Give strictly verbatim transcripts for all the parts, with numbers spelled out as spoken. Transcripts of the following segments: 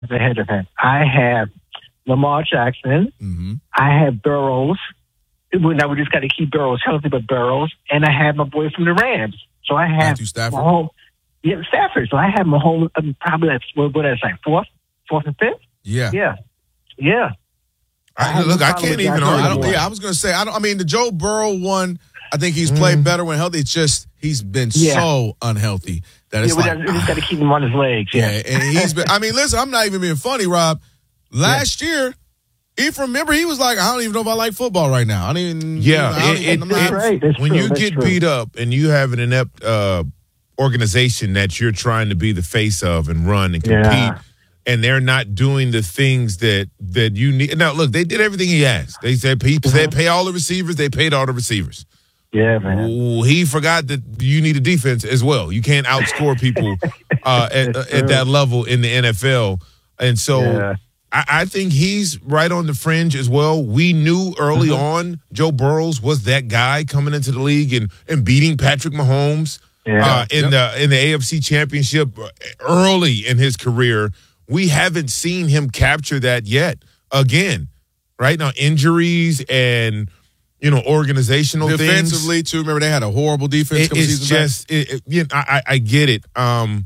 ahead of him. I have Lamar Jackson. Mm-hmm. I have Burrows. Well, now we just got to keep Burrows healthy, but Burrows. And I have my boy from the Rams. So I have Matthew Stafford. Mahomes. Yeah, Stafford. So I have Mahomes um, probably that's what what is like fourth, fourth and fifth. Yeah, yeah, yeah. I, look, I can't even. I don't, yeah, I was gonna say I don't. I mean, the Joe Burrow one. I think he's played mm. better when healthy. It's just he's been yeah. so unhealthy that it's yeah, like we just got to keep him on his legs. Yeah, yeah and he's been. I mean, listen, I'm not even being funny, Rob. Last yeah. year. If remember, he was like, I don't even know if I like football right now. I don't even. Yeah, I don't it, even, it, it, right. That's when true. you That's get true. beat up and you have an inept uh, organization that you're trying to be the face of and run and compete, yeah. and they're not doing the things that that you need. Now, look, they did everything he asked. They said he said Mm-hmm. pay all the receivers. They paid all the receivers. Yeah, man. Ooh, he forgot that you need a defense as well. You can't outscore people uh, at, at that level in the N F L, and so. Yeah. I think he's right on the fringe as well. We knew early uh-huh. on Joe Burrows was that guy coming into the league and, and beating Patrick Mahomes yeah. uh, in yep. the in the A F C Championship early in his career. We haven't seen him capture that yet. Again, right now injuries and you know organizational defensively things. too. Remember they had a horrible defense. It, it's just it, it, you know, I, I get it. Um,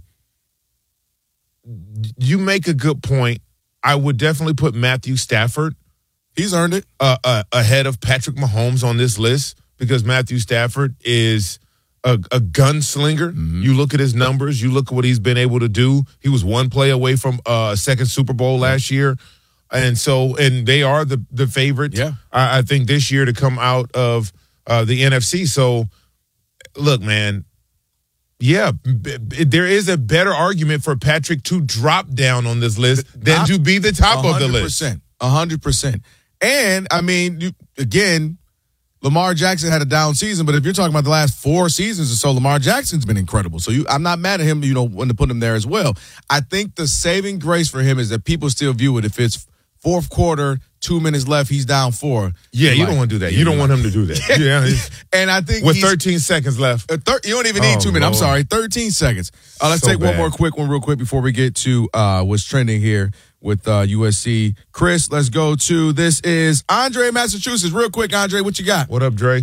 you make a good point. I would definitely put Matthew Stafford. He's earned it. Uh, uh, ahead of Patrick Mahomes on this list because Matthew Stafford is a, a gunslinger. Mm-hmm. You look at his numbers. You look at what he's been able to do. He was one play away from uh, a second Super Bowl last year. And so, and they are the, the favorite, yeah. I, I think, this year to come out of uh, the N F C. So, look, man, yeah, b- b- there is a better argument for Patrick to drop down on this list than I, to be the top of the list. A hundred percent. And I mean, you, again, Lamar Jackson had a down season, but if you're talking about the last four seasons or so, Lamar Jackson's been incredible. So you, I'm not mad at him, you know, when to put him there as well. I think the saving grace for him is that people still view it if it's fourth quarter, two minutes left, he's down four. Yeah, you like, don't want to do that. Yeah, you don't want him to do that. Yeah, and I think with thirteen seconds left, uh, thir- you don't even need oh, two minutes. I'm Lord. sorry, thirteen seconds. Uh, let's So take one bad. more quick one, real quick, before we get to uh, what's trending here with uh, U S C. Chris, let's go to this is Andre, Massachusetts. Real quick, Andre, what you got? What up, Dre?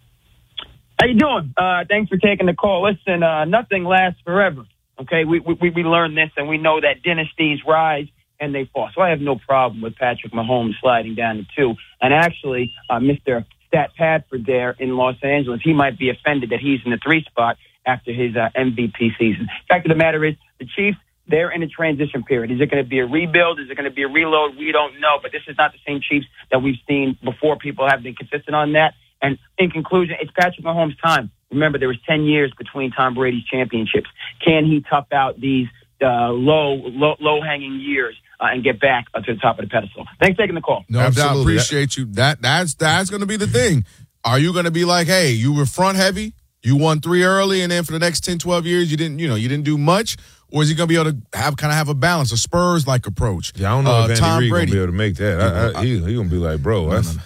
How you doing? Uh, thanks for taking the call. Listen, uh, nothing lasts forever. Okay, we we we learned this, and we know that dynasties rise and they fall. So I have no problem with Patrick Mahomes sliding down to two. And actually, uh, Mister Stat Padford there in Los Angeles, he might be offended that he's in the three spot after his uh, M V P season. Fact of the matter is, the Chiefs, they're in a transition period. Is it going to be a rebuild? Is it going to be a reload? We don't know. But this is not the same Chiefs that we've seen before. People have been consistent on that. And in conclusion, it's Patrick Mahomes' time. Remember, there was ten years between Tom Brady's championships. Can he tough out these uh, low, low, low-hanging years uh, and get back uh, to the top of the pedestal? Thanks for taking the call. No doubt. Appreciate you. That that's that's going to be the thing. Are you going to be like, hey, you were front heavy, you won three early, and then for the next ten, twelve years, you didn't, you know, you didn't do much? Or is he going to be able to have kind of have a balance, a Spurs-like approach? Yeah, I don't know uh, if Andy Tom Reid Brady gonna be able to make that. I, I, he he gonna be like, bro, No, that's. no, no.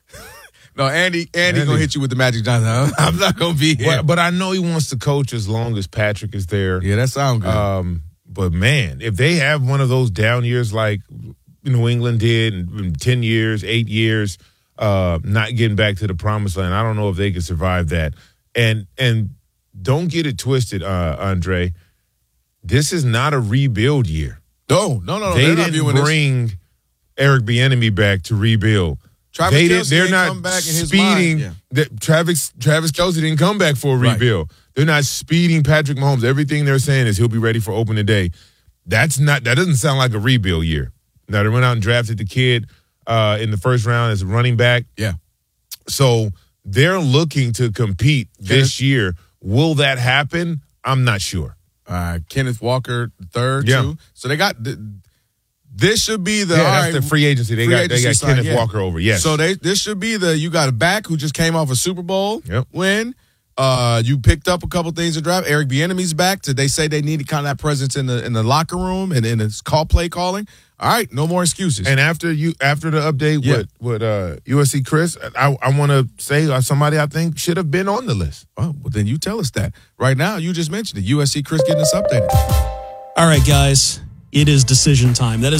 No, Andy, Andy, Andy. gonna hit you with the Magic Johnson. I'm not gonna be here. But, but I know he wants to coach as long as Patrick is there. Yeah, that sounds good. Um, but man, if they have one of those down years like New England did in, in ten years, eight years, uh, not getting back to the promised land, I don't know if they can survive that. And and don't get it twisted, uh, Andre. This is not a rebuild year. No, no, no, no. They they're not didn't viewing bring this. Eric Bieniemy back to rebuild. Travis They Kelce did, they're ain't not come back in his speeding. mind. Yeah. The, Travis Travis Kelce didn't come back for a Right. rebuild. They're not speeding Patrick Mahomes. Everything they're saying is he'll be ready for opening day. That's not. That doesn't sound like a rebuild year. Now they went out and drafted the kid uh, in the first round as a running back. Yeah. So they're looking to compete this year. Will that happen? I'm not sure. Uh, Kenneth Walker third Yeah. too. So they got th- this should be the Yeah, all that's right, the free agency. They free got agency they got sign, Kenneth yeah. Walker over. Yes. So they this should be the you got a back who just came off a Super Bowl Yep. win. Uh, you picked up a couple things in draft. Eric Bieniemy's back. Did they say they needed kind of that presence in the in the locker room and in the call play calling? All right, no more excuses. And after you, after the update Yeah. with with uh, U S C Chris, I, I want to say uh, somebody I think should have been on the list. oh, well, then you tell us that right now. You just mentioned it. U S C Chris getting us updated. All right, guys. it is decision time. That is